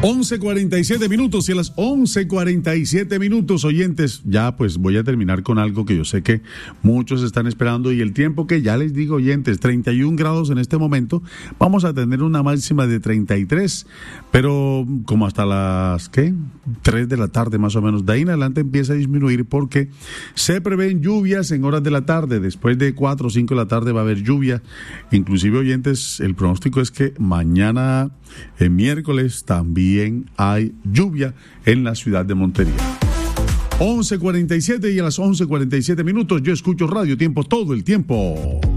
11:47 y a las 11:47, oyentes, ya pues voy a terminar con algo que yo sé que muchos están esperando y el tiempo que ya les digo, oyentes, 31 grados en este momento, vamos a tener una máxima de 33, pero como hasta las, 3 de la tarde más o menos, de ahí en adelante empieza a disminuir porque se prevén lluvias en horas de la tarde, después de 4 o 5 de la tarde va a haber lluvia, inclusive, oyentes, el pronóstico es que mañana, el miércoles, también hay lluvia en la ciudad de Montería. 11:47 y a las 11:47, yo escucho Radio Tiempo todo el tiempo.